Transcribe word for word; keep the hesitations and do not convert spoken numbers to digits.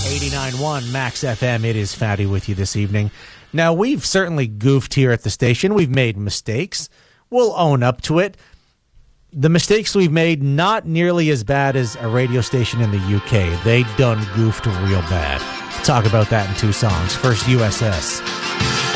eighty-nine point one Max F M. It is Fatty with you this evening. Now, we've certainly goofed here at the station. We've made mistakes. We'll own up to it. The mistakes we've made, not nearly as bad as a radio station in the U K. They done goofed real bad. Talk about that in two songs. First, U S S.